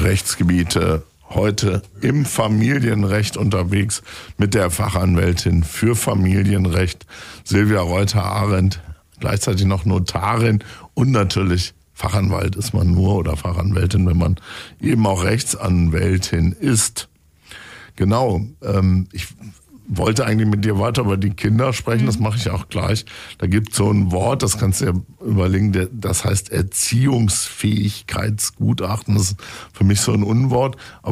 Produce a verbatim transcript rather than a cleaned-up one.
Rechtsgebiete. Heute im Familienrecht unterwegs mit der Fachanwältin für Familienrecht Silvia Reuter-Arendt, gleichzeitig noch Notarin und natürlich Fachanwalt ist man nur oder Fachanwältin, wenn man eben auch Rechtsanwältin ist. Genau, ähm, ich wollte eigentlich mit dir weiter über die Kinder sprechen, das mache ich auch gleich. Da gibt es so ein Wort, das kannst du dir überlegen, das heißt Erziehungsfähigkeitsgutachten. Das ist für mich so ein Unwort.